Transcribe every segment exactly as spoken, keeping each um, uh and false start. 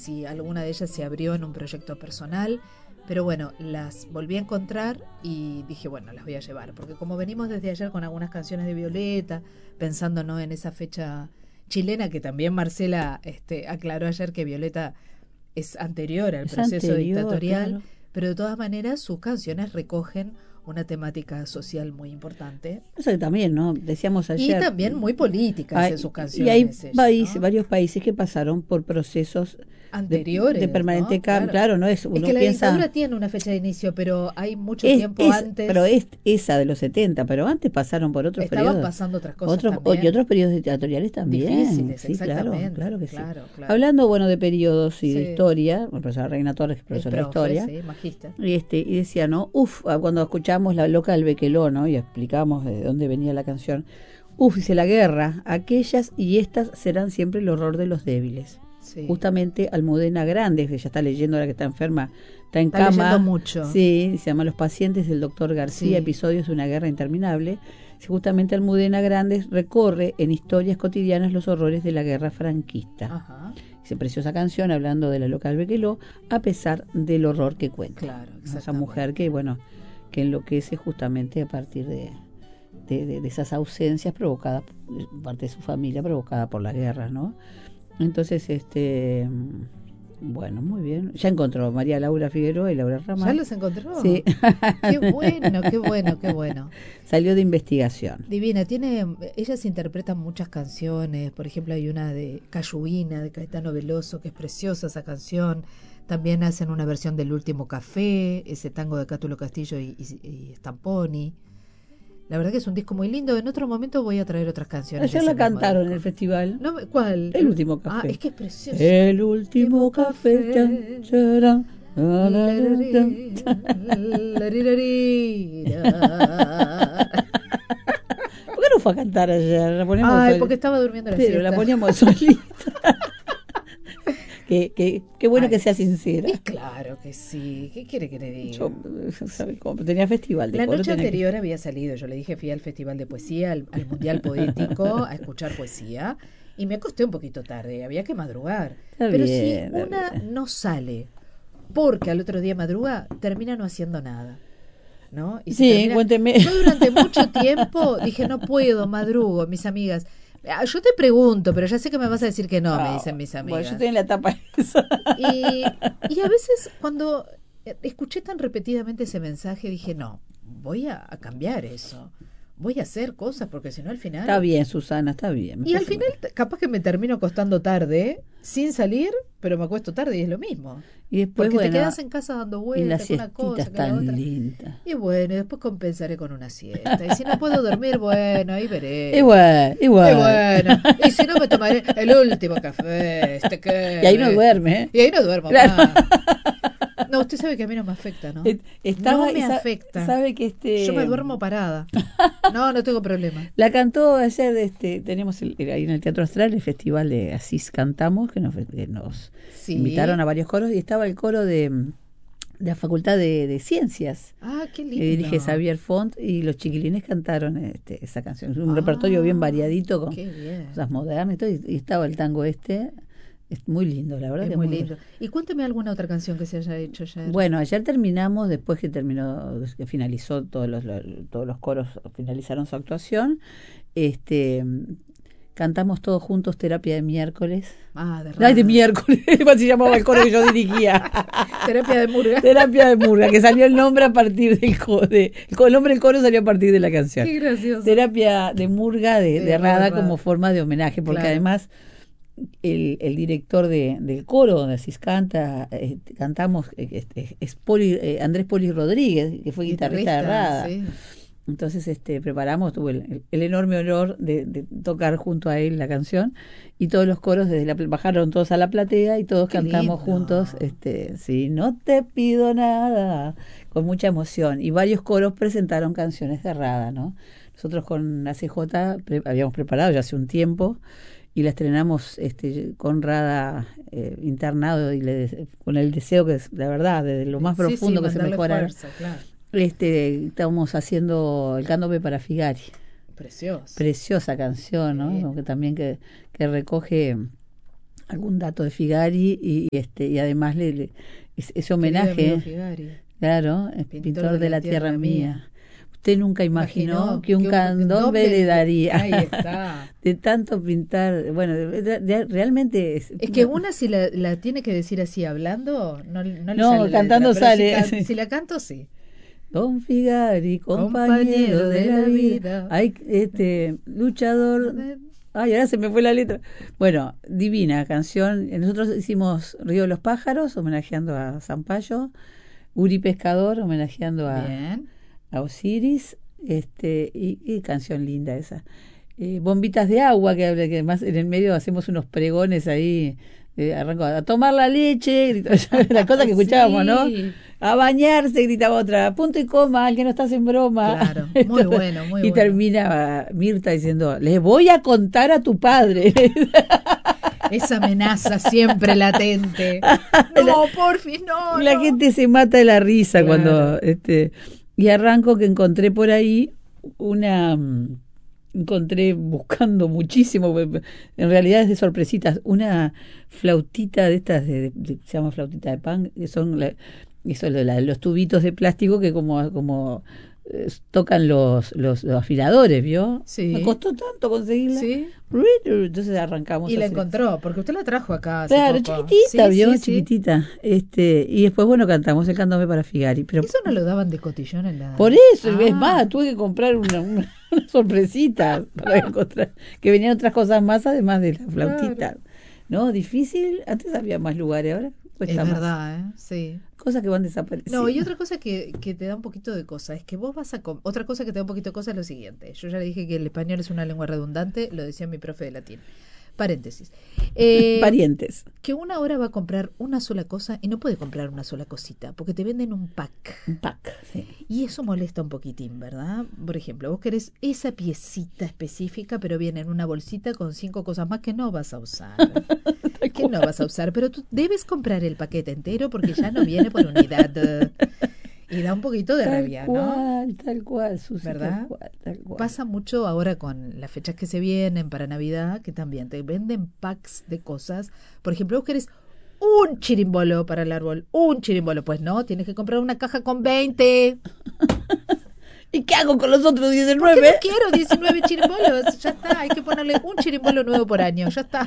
si alguna de ellas se abrió en un proyecto personal, pero bueno, las volví a encontrar y dije, bueno, las voy a llevar, porque como venimos desde ayer con algunas canciones de Violeta, pensando, ¿no?, en esa fecha chilena, que también Marcela este, aclaró ayer que Violeta es anterior al es proceso anterior, dictatorial, claro. pero de todas maneras sus canciones recogen una temática social muy importante. Eso que también, ¿no? Decíamos ayer. Y también muy políticas hay, en sus canciones. Y hay ella, país, ¿no? varios países que pasaron por procesos anteriores, de, de permanente ¿no? cambio. Claro. Claro, no es uno es que la piensa, dictadura tiene una fecha de inicio, pero hay mucho es, tiempo es, antes. Pero es esa de los setenta, pero antes pasaron por otros Estaban periodos. pasando otras cosas otros, también. Y otros periodos dictatoriales también. Difíciles, sí, exactamente. Claro, claro que claro, sí. Claro. Hablando, bueno, de periodos y sí. de historia, el profesor Reina Torres, profesor de historia, sí, magista. Y, este, y decía, ¿no? Uf, cuando escuchamos La Loca del Bequeló, ¿no? Y explicamos de dónde venía la canción. Uf, dice, la guerra, aquellas y estas serán siempre el horror de los débiles. Sí. Justamente Almudena Grandes, que ya está leyendo ahora que está enferma, está en está cama. mucho. Sí, se llama Los pacientes del doctor García, sí. Episodios de una guerra interminable. Justamente Almudena Grandes recorre en historias cotidianas los horrores de la guerra franquista. Ajá. Dice, preciosa canción hablando de La Loca del Bequeló, a pesar del horror que cuenta. Claro, esa mujer que, bueno, que enloquece justamente a partir de, de, de, de esas ausencias provocadas, parte de su familia, provocada por la guerra, ¿no? Entonces, este, bueno, muy bien. Ya encontró María Laura Figueroa y Laura Ramal. ¿Ya los encontró? Sí. Qué bueno, qué bueno, qué bueno. Salió de investigación. Divina, tiene, ellas interpretan muchas canciones, por ejemplo hay una de Cayuina, de Caetano Veloso, que es preciosa esa canción. También hacen una versión del Último Café, ese tango de Cátulo Castillo y, y, y Stamponi. La verdad que es un disco muy lindo. En otro momento voy a traer otras canciones. Ayer la cantaron en el festival. No, ¿cuál? El Último Café. Ah, es que es precioso. El Último Café. Chan, charan, la, la, la, ¿Por qué no fue a cantar ayer? La ponemos Ay, sol... porque estaba durmiendo la Pero siesta. la poníamos solita. Qué, qué, qué bueno Ay, que sea sincera. Y claro que sí. ¿Qué quiere que le diga? Yo, ¿sabe cómo? Tenía festival de La coro, noche anterior que... había salido. Yo le dije, fui al festival de poesía, al, al Mundial Poético, a escuchar poesía. Y me acosté un poquito tarde. Había que madrugar. Está Pero bien, si una bien. no sale porque al otro día madruga, termina no haciendo nada. ¿No? Y sí, termina... cuénteme. Yo durante mucho tiempo dije, no puedo, madrugo. Mis amigas... Yo te pregunto, pero ya sé que me vas a decir que no, no me dicen mis amigas. Bueno, yo estoy en la etapa esa. Y, y a veces cuando escuché tan repetidamente ese mensaje, dije, no, voy a, a cambiar eso. Voy a hacer cosas, porque si no al final... Está bien, Susana, está bien. Y al final capaz que me termino acostando tarde, sin salir, pero me acuesto tarde y es lo mismo. Y después, porque bueno, te quedas en casa dando vueltas con una cosa, con la otra. Linda. Y bueno, y después compensaré con una siesta. Y si no puedo dormir, bueno, ahí veré. Igual, igual. Y bueno, y si no me tomaré el último café. Este que... Y ahí no duerme. ¿eh? Y ahí no duermo claro. más. No, usted sabe que a mí no me afecta, ¿no? Estaba, no me afecta. Sabe que este... Yo me duermo parada. No, no tengo problema. La cantó ayer, este, tenemos el, ahí en el Teatro Astral el festival de Asís Cantamos, que nos, que nos sí. invitaron a varios coros, y estaba el coro de, de la Facultad de, de Ciencias. Ah, qué lindo. Que dirige Xavier Font, y los chiquilines cantaron este, esa canción. Un ah, repertorio bien variadito, con cosas modernas y todo, y, y estaba el tango este... Es muy lindo, la verdad. Es que muy muy lindo. Y cuénteme alguna otra canción que se haya hecho ayer. Bueno, ayer terminamos, después que terminó, que finalizó todos los, todos los coros, finalizaron su actuación, este, cantamos todos juntos Terapia de Miércoles. Ah, de raro. Ay, de miércoles, se llamaba el coro que yo dirigía. Terapia de Murga. Terapia de Murga, que salió el nombre a partir del coro. De, el nombre del coro salió a partir de la canción. Qué gracioso. Terapia de Murga de, de, de Rada como forma de homenaje, porque claro. además... El, el director de, del coro donde Asís canta, eh, cantamos, eh, es, es Poli, eh, Andrés Poli Rodríguez, que fue guitarrista, guitarrista de Rada. Sí. Entonces este, preparamos, tuve el, el, el enorme honor de, de tocar junto a él la canción, y todos los coros desde la, bajaron todos a la platea y todos Qué cantamos lindo. juntos, este, sí, no te pido nada, con mucha emoción. Y varios coros presentaron canciones de Rada, ¿no? Nosotros con A C J pre, habíamos preparado ya hace un tiempo, y la estrenamos este, con Rada eh, internado y le, con el deseo que, la verdad, desde lo más profundo sí, sí, que se mejorara. Claro. Este, estábamos haciendo El Cándome para Figari. Preciosa. Preciosa canción, ¿no? Sí. Que también que, que recoge algún dato de Figari y, y este y además le, le ese, ese homenaje, Figari. Claro, es pintor, pintor de, de la, la tierra, tierra mía. mía. Usted nunca imaginó, imaginó que un, un candombe le daría. Ahí está. De tanto pintar. Bueno, de, de, de, realmente es. Es que una, si la, la tiene que decir así hablando, no, no le no, sale. Cantando letra, sale. Si, can, si la canto, sí. Don Figari, compañero, compañero de, de la vida. vida. Hay este luchador. Ay, ahora se me fue la letra. Bueno, divina canción. Nosotros hicimos Río de los Pájaros, homenajeando a Zampayo. Uri Pescador, homenajeando a. Bien. a Osiris, este, y, y canción linda esa. Eh, Bombitas de agua, que, que además en el medio hacemos unos pregones ahí, eh, arranco a tomar la leche, la cosa que escuchábamos, sí. ¿no? A bañarse, gritaba otra, punto y coma, que no estás en broma. Claro, muy bueno, muy y bueno. termina Mirta diciendo, les voy a contar a tu padre. Esa amenaza siempre latente. No, porfis, no. La no. gente se mata de la risa, claro. cuando... este Y arranco que encontré por ahí una, encontré buscando muchísimo, en realidad es de sorpresitas, una flautita de estas, de, de, se llama flautita de pan, que son la, eso, la, los tubitos de plástico que como, como eh, tocan los, los, los afiladores, ¿vio? Sí. Me costó tanto conseguirla. Sí. Entonces arrancamos. Y la encontró, porque usted la trajo acá hace Claro, poco. chiquitita, sí, ¿vio? Sí, chiquitita. Sí. Este, y después, bueno, cantamos el Candombe para Figari. Pero eso no lo daban de cotillón en la... Por eso, ah. es más, tuve que comprar una, una, una sorpresita para encontrar, que venían otras cosas más además de la flautita. Claro. ¿No? Difícil, antes había más lugares, ahora cuesta es más. verdad, ¿eh? Sí. Cosas que van desapareciendo. No, y otra cosa que, que te da un poquito de cosa es que vos vas a... Otra cosa que te da un poquito de cosa es lo siguiente. Yo ya le dije que el español es una lengua redundante, lo decía mi profe de latín. Paréntesis. Eh, Parientes. Que una hora va a comprar una sola cosa y no puede comprar una sola cosita, porque te venden un pack. Un pack, sí. Y eso molesta un poquitín, ¿verdad? Por ejemplo, vos querés esa piecita específica, pero viene en una bolsita con cinco cosas más que no vas a usar. que no vas a usar, pero tú debes comprar el paquete entero porque ya no viene por unidad. Y da un poquito de tal rabia, cual, ¿no? Tal cual, Susi, ¿verdad? Tal cual, tal cual. Pasa mucho ahora con las fechas que se vienen para Navidad, que también te venden packs de cosas. Por ejemplo, vos querés un chirimbolo para el árbol, un chirimbolo. Pues no, tienes que comprar una caja con veinte. ¿Y qué hago con los otros diecinueve? Porque no quiero diecinueve chirimbolos. Ya está, hay que ponerle un chirimbolo nuevo por año. Ya está.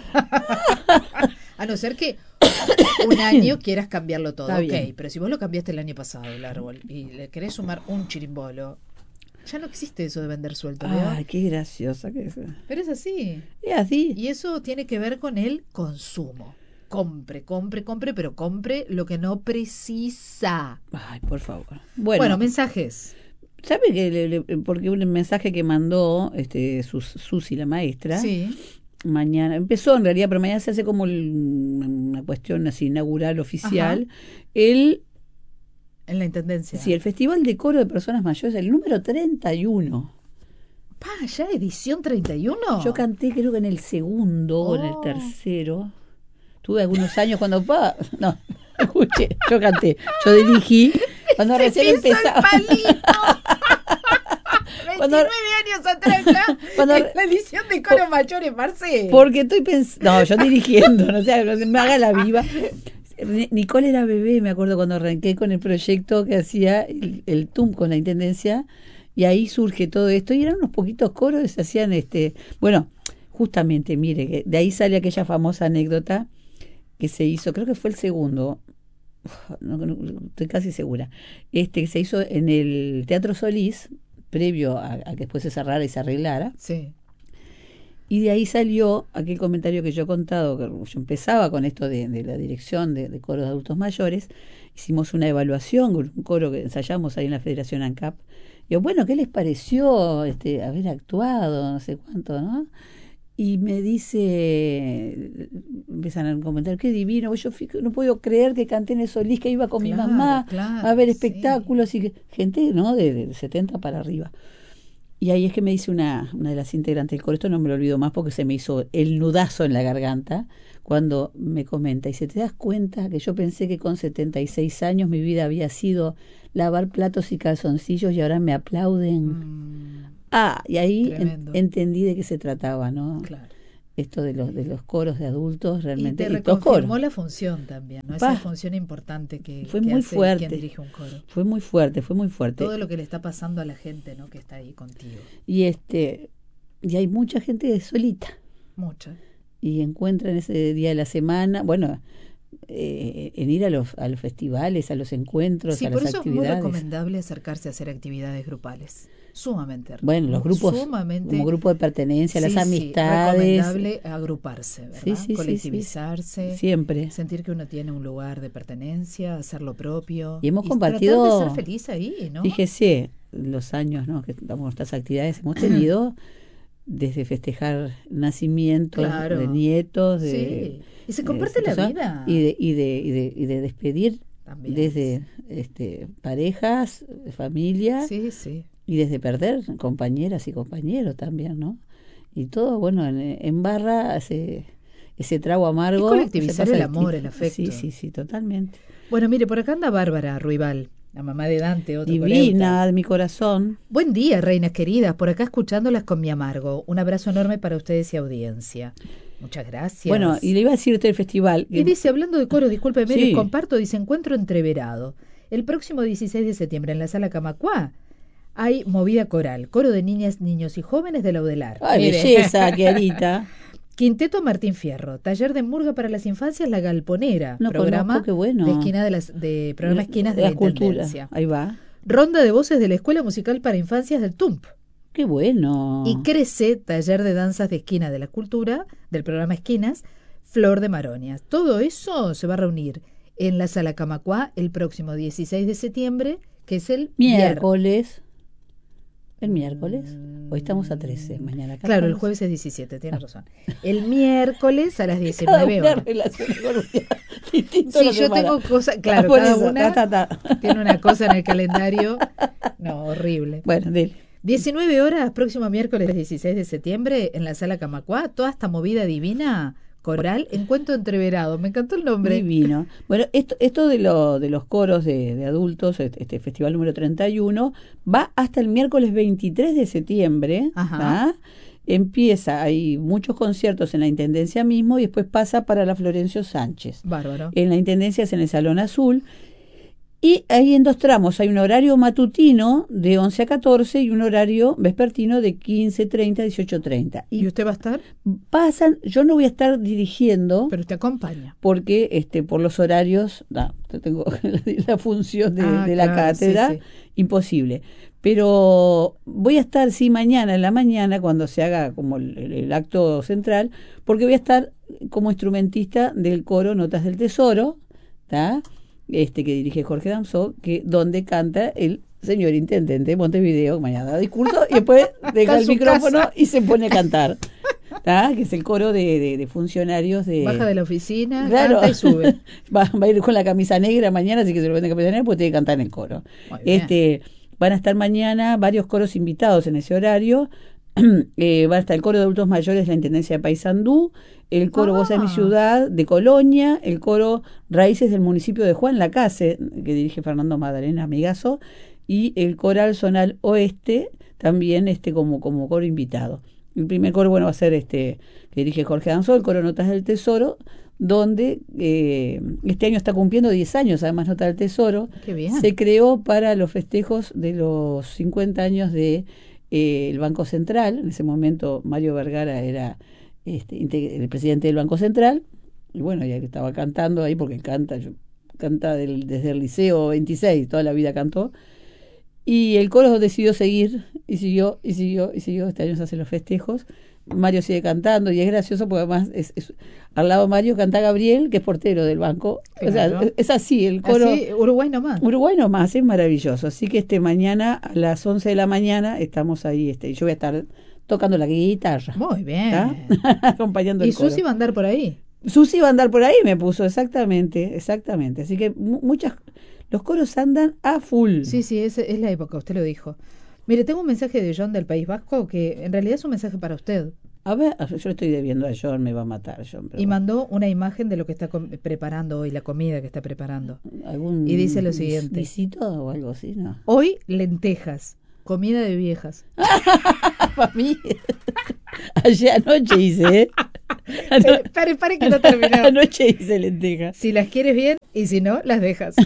A no ser que un año quieras cambiarlo todo. Está ok, bien. Pero si vos lo cambiaste el año pasado, el árbol, y le querés sumar un chirimbolo, ya no existe eso de vender suelto, ¿veo? Ay, qué graciosa que es. Pero es así. Es así. Y eso tiene que ver con el consumo. Compre, compre, compre, pero compre lo que no precisa. Ay, por favor. Bueno, bueno mensajes. ¿Sabe que le, le, porque un mensaje que mandó este Sus, Susi, la maestra? Sí. Mañana, empezó en realidad, pero mañana se hace como el, una cuestión así inaugural, oficial. Ajá. El En la Intendencia. Sí, el Festival de Coro de Personas Mayores, el número treinta y uno. Pa, ¿ya edición treinta y uno? Yo canté creo que en el segundo o oh. en el tercero. Tuve algunos años cuando... Pa, no, escuché, yo canté, yo dirigí. Cuando se recién empezaba... veintinueve años atrás ya, cuando, en la edición de Coro por, Mayores, Marce. Porque estoy pensando... No, yo dirigiendo, no sé, no me haga la viva. Nicole era bebé, me acuerdo cuando arranqué con el proyecto que hacía el, el T U M con la Intendencia, y ahí surge todo esto, y eran unos poquitos coros que se hacían, este bueno, justamente, mire, que de ahí sale aquella famosa anécdota que se hizo, creo que fue el segundo, no, no, estoy casi segura, este que se hizo en el Teatro Solís, previo a, a que después se cerrara y se arreglara. Sí. Y de ahí salió aquel comentario que yo he contado, que yo empezaba con esto de, de la dirección de, de coros de adultos mayores, hicimos una evaluación, un coro que ensayamos ahí en la Federación ANCAP. Y yo, bueno, ¿qué les pareció este, haber actuado, no sé cuánto, no? Y me dice, empiezan a comentar, qué divino, yo no puedo creer que canté en el Solís, que iba con claro, mi mamá claro, a ver espectáculos, sí. y que, gente, ¿no?, de, de setenta para arriba. Y ahí es que me dice una, una de las integrantes del coro, esto no me lo olvido más porque se me hizo el nudazo en la garganta, cuando me comenta, y se te das cuenta que yo pensé que con setenta y seis años mi vida había sido lavar platos y calzoncillos y ahora me aplauden. Mm, ah, y ahí en, entendí de qué se trataba, ¿no? Claro. esto de los de los coros de adultos realmente. Y te reconfirmó la función también, ¿no? Esa función importante que, fue que muy hace fuerte. quien dirige un coro. Fue muy fuerte, fue muy fuerte. Todo lo que le está pasando a la gente, ¿no? Que está ahí contigo. Y este y hay mucha gente solita. Mucha. Y encuentran ese día de la semana, bueno, eh, en ir a los a los festivales, a los encuentros, sí, a las actividades. Sí, por eso es muy recomendable acercarse a hacer actividades grupales. Sumamente. Bueno, los grupos, sumamente, como grupo de pertenencia, sí, las amistades. Sí, recomendable agruparse, ¿verdad? Sí, sí, colectivizarse. Sí, sí. Siempre. Sentir que uno tiene un lugar de pertenencia, hacer lo propio. Y hemos y compartido. Tratar de ser feliz ahí, ¿no? Fíjese, los años, ¿no? Que estamos estas actividades hemos tenido. Desde festejar nacimientos, claro. de nietos, de, sí. Y se comparte de, la vida. Y de, y de, y de, y de despedir también desde este, parejas, familia, sí, sí. y desde perder compañeras y compañeros también, ¿no? Y todo, bueno, en, en barra ese, ese trago amargo. Es colectivizar el amor, el afecto. Sí, sí, sí, totalmente. Bueno, mire, por acá anda Bárbara Ruibal, la mamá de Dante, otro divina coreuta. de mi corazón. Buen día, reinas queridas, por acá escuchándolas con mi amargo. Un abrazo enorme para ustedes y audiencia. Muchas gracias. Bueno, y le iba a decir usted el festival. Y dice, hablando de coro, discúlpeme, sí. les comparto, dice, encuentro entreverado. El próximo dieciséis de septiembre en la Sala Camacuá hay movida coral, coro de niñas, niños y jóvenes de Laudelar. ¡Ay, mire. Belleza, Clarita! Quinteto Martín Fierro, taller de murga para las infancias La Galponera, no programa conozco, qué bueno. de esquina de las de programa esquinas de, de la, la Intendencia. Ahí va. Ronda de voces de la Escuela Musical para Infancias del T U M P. ¡Qué bueno! Y Crece, taller de danzas de esquina de la cultura, del programa Esquinas, Flor de Maronias. Todo eso se va a reunir en la Sala Camacuá el próximo dieciséis de septiembre, que es el miércoles. ¿El miércoles? Hoy estamos a trece, mañana acá claro, estamos. El jueves es diecisiete, tienes ah. razón. El miércoles a las diecinueve horas. Sí, yo semana. Tengo cosas, claro, ah, cada eso, una ta, ta, ta. tiene una cosa en el calendario. No, horrible. Bueno, dile. diecinueve horas, próximo miércoles dieciséis de septiembre, en la Sala Camacuá, toda esta movida divina coral, Encuentro Entreverado. Me encantó el nombre. Divino. Bueno, esto, esto de, lo, de los coros de, de adultos, este, este festival número treinta y uno, va hasta el miércoles veintitrés de septiembre. Ajá. Empieza, hay muchos conciertos en la Intendencia mismo y después pasa para la Florencio Sánchez. Bárbaro. En la Intendencia es en el Salón Azul. Y ahí en dos tramos hay un horario matutino de once a catorce y un horario vespertino de quince treinta a dieciocho treinta. ¿Y, ¿Y usted va a estar? Pasan, yo no voy a estar dirigiendo. Pero usted acompaña. Porque este por los horarios, no, tengo la función de, ah, de la claro, cátedra, sí, sí. Imposible. Pero voy a estar, sí, mañana en la mañana, cuando se haga como el, el, el acto central, porque voy a estar como instrumentista del coro Notas del Tesoro, ¿está? Este que dirige Jorge Damsó, que donde canta el señor intendente de Montevideo, mañana da discurso y después deja el micrófono casa. Y se pone a cantar, ¿tá? Que es el coro de, de, de funcionarios de baja de la oficina, claro. Canta y sube. Va, va a ir con la camisa negra mañana, así que se lo vende camisa negra porque tiene que cantar en el coro. Este van a estar mañana varios coros invitados en ese horario. Eh, va a estar el coro de adultos mayores de la Intendencia de Paysandú, el coro ah. Voz de mi ciudad de Colonia, el coro Raíces del municipio de Juan Lacase, que dirige Fernando Magdalena, amigazo, y el coral Zonal Oeste, también este como, como coro invitado. El primer coro, bueno, va a ser este que dirige Jorge Danzó, el coro Notas del Tesoro, donde eh, este año está cumpliendo diez años, además Notas del Tesoro. Qué bien. Se creó para los festejos de los cincuenta años de Eh, el Banco Central. En ese momento Mario Vergara era este, el presidente del Banco Central, y bueno, ya que estaba cantando ahí, porque canta, yo, canta del, desde el Liceo veintiséis, toda la vida cantó, y el coro decidió seguir, y siguió, y siguió, y siguió. Este año se hacen los festejos, Mario sigue cantando, y es gracioso porque además es, es, al lado de Mario canta Gabriel, que es portero del banco. Claro. O sea, es, es así, el coro. Así, Uruguay nomás. Uruguay nomás, es maravilloso. Así que este mañana a las once de la mañana estamos ahí, este, yo voy a estar tocando la guitarra. Muy bien. Acompañando el ¿Y coro. Susi va a andar por ahí? Susi va a andar por ahí, me puso, exactamente, exactamente. Así que muchas, los coros andan a full. Sí, sí, es, es la época, usted lo dijo. Mire, tengo un mensaje de John del País Vasco que en realidad es un mensaje para usted. A ver, yo le estoy debiendo a John, me va a matar John. Pero y mandó una imagen de lo que está preparando hoy, la comida que está preparando. ¿Algún y dice lo siguiente. ¿Visito o algo así? No. Hoy, lentejas, comida de viejas. Para mí, ayer anoche hice, ¿eh? Pare, pare, pare que no terminó. Anoche hice lentejas. Si las quieres bien y si no, las dejas.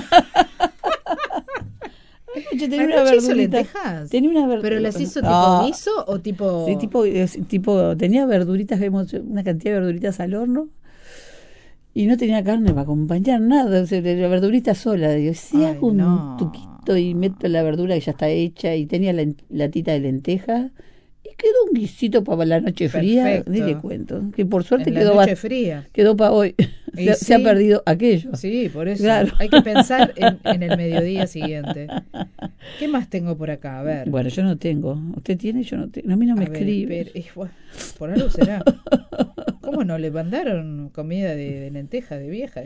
Anoche tenía una verdurita. lentejas? Tenía una verdurita. ¿Pero las hizo tipo no. guiso o tipo...? Sí, tipo, tipo, tenía verduritas, vemos una cantidad de verduritas al horno. Y no tenía carne para acompañar nada, o sea, la verdurita sola. Digo, si Ay, hago un no. tuquito y meto la verdura que ya está hecha, y tenía la latita de lentejas, y quedó un guisito para la noche fría. Perfecto. Ni le cuento, que por suerte En la quedó, noche fría. quedó para hoy. Se, Sí. se ha perdido aquello. Sí, por eso. Claro. Hay que pensar en, en el mediodía siguiente. ¿Qué más tengo por acá? A ver. Bueno, yo no tengo. ¿Usted tiene? Yo no tengo. A mí no me A ver, escribe. espere, eh, bueno, por algo será. ¿Cómo no? Le mandaron comida de, de lenteja de vieja.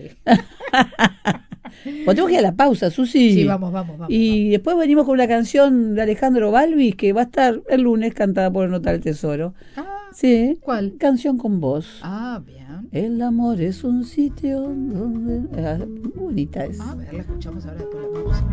Pues tenemos que ir a la pausa, Susi. Sí, vamos, vamos, vamos. Y vamos. después venimos con una canción de Alejandro Balvis que va a estar el lunes cantada por Nota del Tesoro. Ah, Sí. ¿cuál? Canción con voz. Ah, bien. El amor es un sitio donde... Ah, bonita es. A ver, la escuchamos ahora después la música.